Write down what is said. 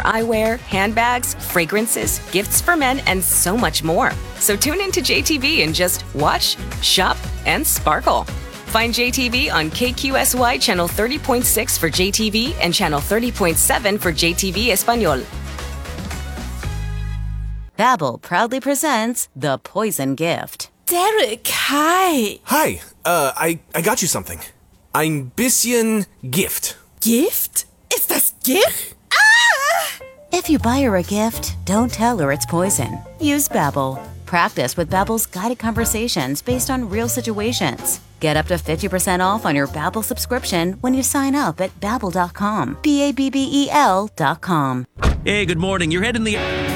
eyewear, handbags, fragrances, gifts for men, and so much more. So tune into JTV and just watch, shop, and sparkle. Find JTV on KQSY Channel 30.6 for JTV and Channel 30.7 for JTV Espanol. Babbel proudly presents The Poison Gift. Derek, hi. Hi, I got you something. Ein bisschen Gift. Gift? Ist das Gift? Ah! If you buy her a gift, don't tell her it's poison. Use Babbel. Practice with Babbel's guided conversations based on real situations. Get up to 50% off on your Babbel subscription when you sign up at Babbel.com. BABBEL.com. Hey, good morning. You're heading the...